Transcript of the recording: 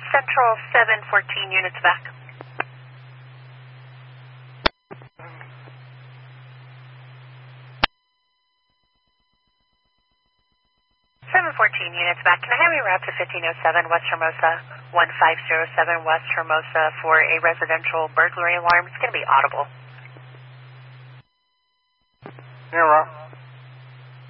Central 714 units back. 714 units back. Can I have you route to 1507 West Hermosa, 1507 West Hermosa for a residential burglary alarm? It's going to be audible. Yeah, route.